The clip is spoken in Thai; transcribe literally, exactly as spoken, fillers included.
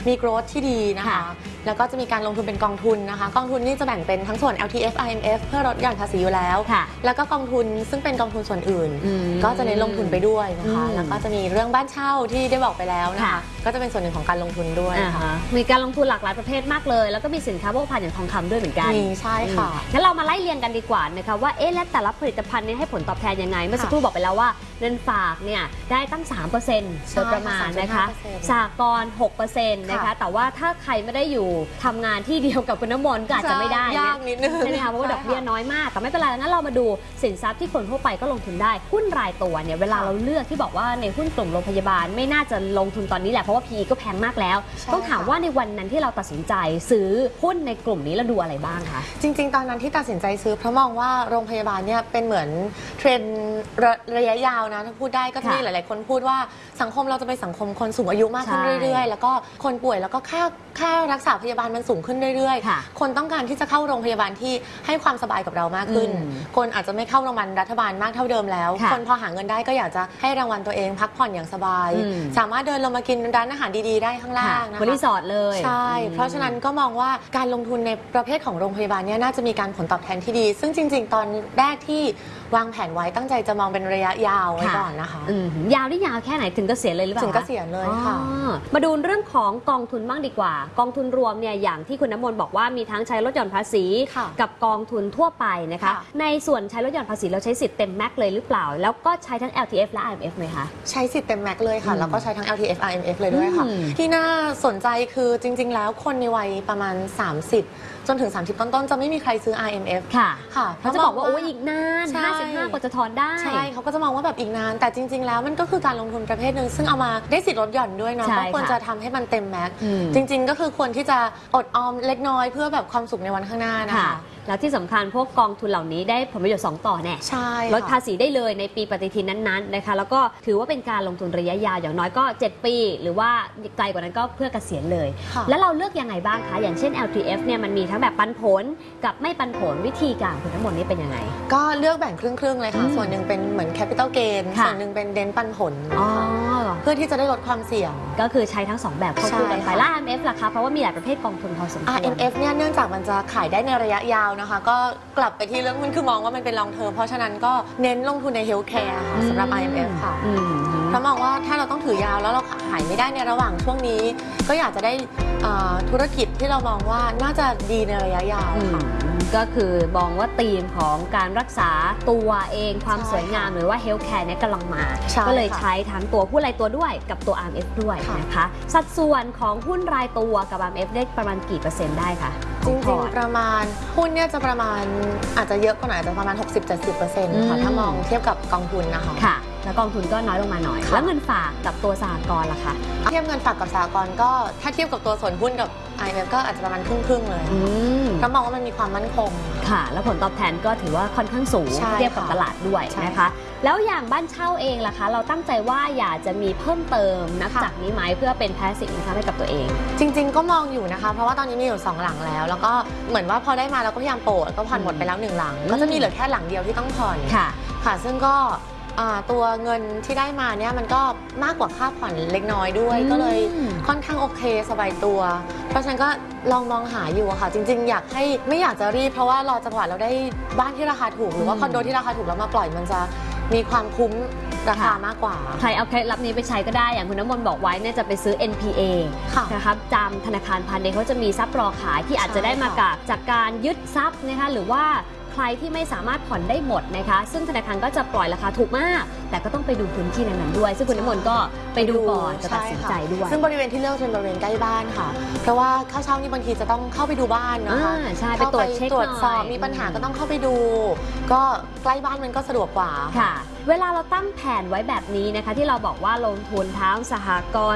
มี growth ที่ดีนะคะแล้วก็จะมีการลงทุนเป็นกองทุนนะคะกองทุนนี่จะแบ่งเป็นทั้งส่วน แอล ที เอฟ อาร์ เอ็ม เอฟ เพื่อลดหย่อนภาษีอยู่แล้วแล้วก็กองทุนซึ่งเป็นกองทุนส่วนอื่นก็จะเน้นลงทุนไปด้วยนะคะแล้วก็จะมีเรื่องบ้านเช่าที่ได้บอกไปแล้วนะคะก็จะเป็นส่วนหนึ่งของการลงทุนด้วยค่ะมีการลงทุนหลากหลายประเภทมากเลยแล้วก็มีสินค้าโภคภัณฑ์อย่างทองคำด้วยเหมือนกันมีใช่ค่ะงั้นเรามาไล่เรียงกันดีกว่านะคะว่าเอ๊ะและแต่ละผลิตภัณฑ์นี้ให้ผลตอบแทนยังไงเมื่อสักครู่บอกไปแล้วว่าเงินฝากเนี่ยได้ตั้ง สามเปอร์เซ็นต์ โดยประมาณนะคะสหกรณ์ หกเปอร์เซ็นต์ นะคะแต่ว่าถ้าใครไม่ได้อยู่ทำงานที่เดียวกับคุณน้ำมนต์ก็อาจจะไม่ได้ยากนิดนึงใช่ไหมคะเพราะว่าดอกเบี้ยน้อยมากแต่ไม่เป็นไรงั้นเรามาดูสินทรัพย์ที่คนทั่วไปก็ลงทุนได้หุ้นรายตัวเนี่ยเวลาเราเลือกที่บอกว่าในหุ้นกลุ่มโรงพยาบาลไม่น่าจะลงทุนตอนนี้แหละเพราะว่า พี อี ก็แพงมากแล้วต้องถามว่าในวันนั้นที่เราตัดสินใจซื้อหุ้นในกลุ่มนี้เราดูอะไรบ้างคะจริงๆตอนนั้นที่ตัดสินใจซื้อเพราะมองว่าโรงพยาบาลเนี่ยเป็นเหมือนเทรนด์ระยะยาวนะถ้าพูดได้ก็มีหลายๆคนพูดว่าสังคมเราจะเป็นสังคมคนสูงอายุมากขึ้นเรื่อยๆแล้วก็คนป่วยแล้วก็ค่าค่ารักษาพยาบาลมันสูงขึ้นเรื่อยๆคนต้องการที่จะเข้าโรงพยาบาลที่ให้ความสบายกับเรามากขึ้นคนอาจจะไม่เข้าโรงพยาบาลรัฐบาลมากเท่าเดิมแล้วคนพอหาเงินได้ก็อยากจะให้รางวัลตัวเองพักผ่อนอย่างสบายสามารถเดินลงมากินร้านอาหารดีๆได้ข้างล่างนะคะบริสอร์ทเลยใช่เพราะฉะนั้นก็มองว่าการลงทุนในประเภทของโรงพยาบาลเนี่ยน่าจะมีการผลตอบแทนที่ดีซึ่งจริงๆตอนแรกที่วางแผนไว้ตั้งใจจะมองเป็นระยะยาวไว้ก่อนนะคะยาวได้ยาวแค่ไหนถึงเกษียณเลยหรือเปล่าถึงเกษียณเลยค่ะมาดูเรื่องของกองทุนบ้างดีกว่ากองทุนรวมเนี่ยอย่างที่คุณน้ำมนต์บอกว่ามีทั้งใช้ลดหย่อนภาษีกับกองทุนทั่วไปนะคะในส่วนใช้ลดหย่อนภาษีเราใช้สิทธิ์เต็มแม็กเลยหรือเปล่าแล้วก็ใช้ทั้ง แอล ที เอฟ และ อาร์ เอ็ม เอฟ ไหมคะใช้สิทธิ์เต็มแม็กเลยค่ะแล้วก็ใช้ทั้ง แอล ที เอฟ อาร์ เอ็ม เอฟ เลยด้วยค่ะที่น่าสนใจคือจริงๆแล้วคนในวัยประมาณสามสิบจนถึงสามสิบต้นๆจะไม่มีใครซื้อ อาร์ เอ็ม เอฟค่ะค่ะเขาจะบอกว่าโอ้ยอีกนานห้าสิบห้ากว่าจะถอนได้ใช่เขาก็จะมองว่าแบบอีกนานแต่จริงๆแล้วมันก็คือการลงทุนประเภทหนึ่งซึ่งเอามาได้สิทธิ์ลดหย่อนด้วยเนาะก็ควรจะทำให้มันเต็มแม็กจริงๆก็คือควรที่จะอดออมเล็กน้อยเพื่อแบบความสุขในวันข้างหน้านะคะแล้วที่สำคัญพวกกองทุนเหล่านี้ได้ผลประโยชน์สองต่อแน่ลดภาษีได้เลยในปีปฏิทินนั้นๆนะคะแล้วก็ถือว่าเป็นการลงทุนระยะยาวอย่างน้อยก็เจ็ดปีหรือว่าไกลกว่านั้นก็เพื่อเกษียณเลยแล้วเราเลือกยังไงบ้างคะอย่างเช่น แอล ที เอฟ เนี่ยมันมีทั้งแบบปันผลกับไม่ปันผลวิธีการคุณทั้งหมดนี้เป็นยังไงก็เลือกแบ่งครึ่งๆเลยค่ะส่วนหนึ่งเป็นเหมือน capital gain ส่วนหนึ่งเป็นเน้นปันผลเพื่อที่จะได้ลดความเสี่ยงก็คือใช้ทั้งสองแบบควบคู่กันไปแล้ว อาร์ เอ็ม เอฟ ล่ะคะเพราะว่ามีหลายประเภทกองทุนพอสมควรอาร์ เอ็ม เอฟ เนี่ยเนื่องจากมันจะขายได้ในระยะยาวนะคะก็กลับไปที่เรื่องมันคือมองว่ามันเป็น long term เพราะฉะนั้นก็เน้นลงทุนใน healthcare ค่ะสำหรับ อาร์ เอ็ม เอฟ ค่ะเพราะมองว่าถ้าเราต้องถือยาวแล้วเราขายไม่ได้ในระหว่างช่วงนี้ก็อยากจะได้ธุรกิจที่เรามองว่าน่าจะดีในระยะยาวค่ะก็คือมองว่าธีมของการรักษาตัวเองความสวยงามหรือว่า healthcare เนี่ยกำลังมาก็เลยใช้ทั้งตัวหุ้นรายตัวด้วยกับตัว อาร์ เอ็ม เอฟ ด้วยนะคะสัดส่วนของหุ้นรายตัวกับ อาร์ เอ็ม เอฟ ได้ประมาณกี่เปอร์เซ็นต์ได้คะจริงๆประมาณหุ้นเนี่ยจะประมาณอาจจะเยอะกว่าหน่อยอาจจะประมาณ หกสิบถึงเจ็ดสิบเปอร์เซ็นต์ ค่ะถ้ามองเทียบกับกองทุนนะคะค่ะแล้วกองทุนก็น้อยลงมาหน่อยแล้วเงินฝากกับตัวสหกรณ์ล่ะคะเทียบเงินฝากกับสหกรณ์ก็ถ้าเทียบกับตัวส่วนหุ้นกับ อาร์ เอ็ม เอฟ ก็อาจจะประมาณครึ่งๆเลยเพราะมองว่ามันมีความมั่นคงค่ะแล้วผลตอบแทนก็ถือว่าค่อนข้างสูงเทียบกับตลาดด้วยนะคะแล้วอย่างบ้านเช่าเองล่ะคะเราตั้งใจว่าอยากจะมีเพิ่มเติมนับจากนี้ไหมเพื่อเป็น passive income ให้กับตัวเองจริงๆก็มองอยู่นะคะเพราะว่าตอนนี้มีอยู่สองหลังแล้วแล้วก็เหมือนว่าพอได้มาเราก็พยายามโปะก็ผ่อนหมดไปแล้วหนึ่งหลังก็จะมีเหลือแค่หลังเดียวที่ต้องผ่อนค่ะค่ะซึ่งก็ตัวเงินที่ได้มาเนี่ยมันก็มากกว่าค่าผ่อนเล็กน้อยด้วยก็เลยค่อนข้างโอเคสบายตัวเพราะฉะนั้นก็ลองมองหาอยู่ค่ะจริงๆอยากให้ไม่อยากจะรีบเพราะว่ารอจังหวะเราได้บ้านที่ราคาถูกหรือว่าคอนโดที่ราคาถูกแล้วมาปล่อยมันจะมีความคุ้มราคามากกว่าใครเอาเคล็ดลับนี้ไปใช้ก็ได้อย่างคุณน้ำมนต์บอกไว้เนี่ยจะไปซื้อ เอ็น พี เอ นะครับจำธนาคารพาณิชย์เขาจะมีทรัพย์รอขายที่อาจจะได้มาจากการยึดทรัพย์นะคะหรือว่าใครที่ไม่สามารถผ่อนได้หมดนะคะซึ่งธนาคารก็จะปล่อยราคาถูกมากแต่ก็ต้องไปดูพื้นที่นั้นๆด้วยซึ่งคุณน้ำมนต์ก็ไปดูก่อนจะตัดสินใจด้วยซึ่งบริเวณที่เลือกเป็นบริเวณใกล้บ้านค่ะเพราะว่าเข้าเช่านี่บางทีจะต้องเข้าไปดูบ้านนะคะใช่ไปตรวจเช็คตรวจสอบมีปัญหาก็ต้องเข้าไปดูก็ใกล้บ้านมันก็สะดวกกว่าค่ะเวลาเราตั้งแผนไว้แบบนี้นะคะที่เราบอกว่าลงทุนทั้งสหกรณ์